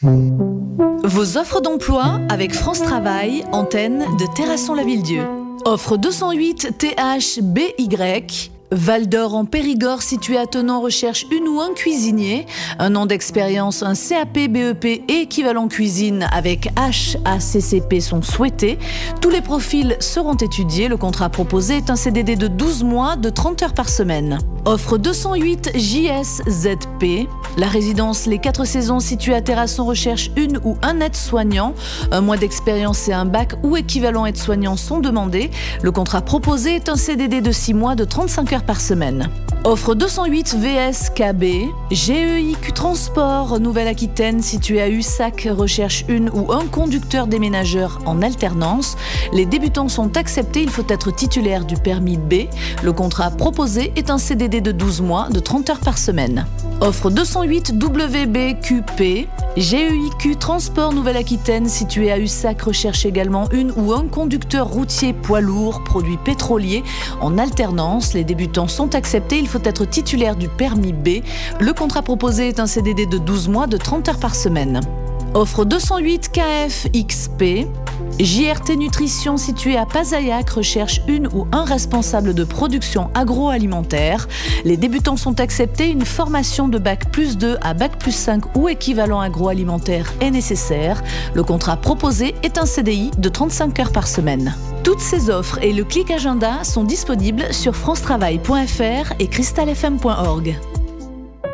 Vos offres d'emploi avec France Travail, antenne de Terrasson-la-Ville-Dieu. Offre 208 THBY. Val d'Or en Périgord, situé à Thonon, recherche une ou un cuisinier. 1 an d'expérience, un CAP, BEP et équivalent cuisine avec HACCP sont souhaités. Tous les profils seront étudiés. Le contrat proposé est un CDD de 12 mois de 30 heures par semaine. Offre 208 JSZP. La résidence Les 4 Saisons située à Terrasson recherche une ou un aide-soignant. 1 mois d'expérience et un bac ou équivalent aide-soignant sont demandés. Le contrat proposé est un CDD de 6 mois de 35 heures par semaine. Offre 208 VSKB. GEIQ Transport Nouvelle-Aquitaine située à Ussac recherche une ou un conducteur déménageur en alternance. Les débutants sont acceptés, il faut être titulaire du permis B. Le contrat proposé est un CDD de 12 mois de 30 heures par semaine. Offre 208 WBQP. GEIQ Transport Nouvelle-Aquitaine situé à Ussac recherche également une ou un conducteur routier poids lourd, produits pétroliers en alternance. Les débutants sont acceptés, il faut être titulaire du permis B. Le contrat proposé est un CDD de 12 mois de 30 heures par semaine. Offre 208 KFXP. JRT Nutrition située à Pazaillac recherche une ou un responsable de production agroalimentaire. Les débutants sont acceptés, une formation de Bac+2 à Bac+5 ou équivalent agroalimentaire est nécessaire. Le contrat proposé est un CDI de 35 heures par semaine. Toutes ces offres et le clic agenda sont disponibles sur francetravail.fr et cristalfm.org.